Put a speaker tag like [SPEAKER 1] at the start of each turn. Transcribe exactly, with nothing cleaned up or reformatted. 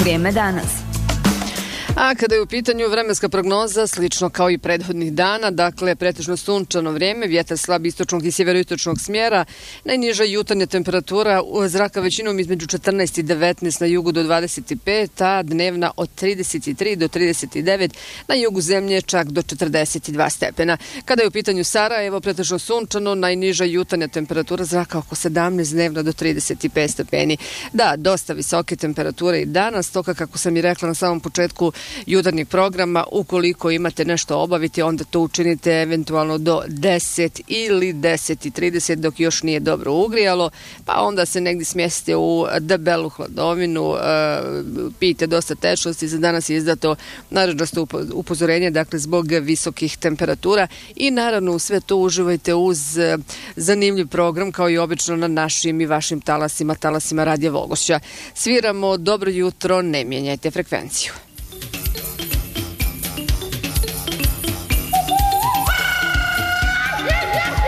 [SPEAKER 1] Vrijeme danas.
[SPEAKER 2] A kada je u pitanju vremenska prognoza, slično kao i prethodnih dana, dakle pretežno sunčano vrijeme, vjetar slab istočnog i sjeveroistočnog smjera, najniža jutarnja temperatura zraka većinom između četrnaest i devetnaest, na jugu do dvadeset pet, a dnevna od trideset tri do trideset devet, na jugu zemlje čak do četrdeset dva stepena. Kada je u pitanju Sarajevo, pretežno sunčano, najniža jutarnja temperatura zraka oko sedamnaest, dnevna do trideset pet stepeni. Da, dosta visoke temperature i danas, toga kako sam i rekla na samom početku jutarnjeg programa, ukoliko imate nešto obaviti, onda to učinite eventualno do deset ili deset i trideset dok još nije dobro ugrijalo, pa onda se negdje smjestite u debelu hladovinu, pijte dosta tečnosti. Za danas je izdato narančasto upozorenje, dakle zbog visokih temperatura, i naravno u sve to uživajte uz zanimljiv program kao i obično na našim i vašim talasima, talasima Radija Vogošća. Sviramo Dobro jutro, ne mijenjajte frekvenciju.